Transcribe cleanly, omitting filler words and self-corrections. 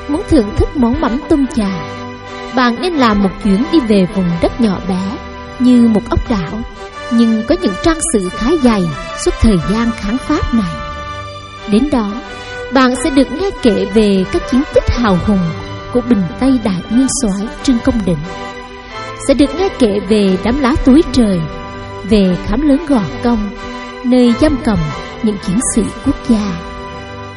muốn thưởng thức món mắm tôm chà, bạn nên làm một chuyến đi về vùng đất nhỏ bé như một ốc đảo, nhưng có những trang sử khá dày suốt thời gian kháng Pháp này. Đến đó, bạn sẽ được nghe kể về các chiến tích hào hùng của bình Tây đại nguyên soái Trương Công Định, sẽ được nghe kể về đám lá túi trời, về khám lớn Gò Công, nơi giam cầm những chiến sĩ quốc gia.